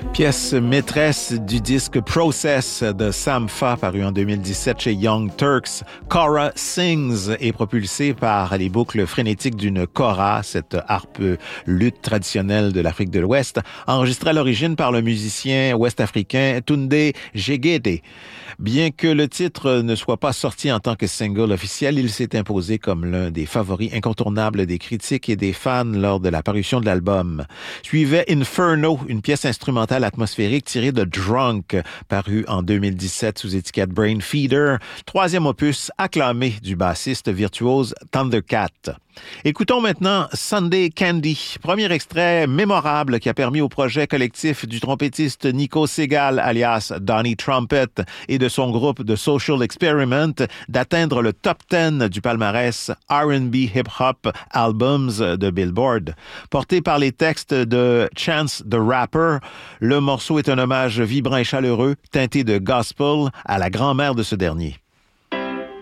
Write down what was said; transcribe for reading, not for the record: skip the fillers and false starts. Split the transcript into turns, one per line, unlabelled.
Pièce maîtresse du disque Process de Sampha, paru en 2017 chez Young Turks. Kora Sings est propulsée par les boucles frénétiques d'une kora, cette harpe luth traditionnelle de l'Afrique de l'Ouest, enregistrée à l'origine par le musicien ouest-africain Tunde Jegede. Bien que le titre ne soit pas sorti en tant que single officiel, il s'est imposé comme l'un des favoris incontournables des critiques et des fans lors de la parution de l'album. Suivait Inferno, une pièce instrumentale atmosphérique tirée de Drunk, paru en 2017 sous étiquette Brain Feeder, troisième opus acclamé du bassiste virtuose Thundercat. Écoutons maintenant Sunday Candy, premier extrait mémorable qui a permis au projet collectif du trompettiste Nico Segal, alias Donnie Trumpet, et de son groupe The Social Experiment d'atteindre le top 10 du palmarès R&B Hip-Hop Albums de Billboard. Porté par les textes de Chance the Rapper, le morceau est un hommage vibrant et chaleureux, teinté de gospel, à la grand-mère de ce dernier.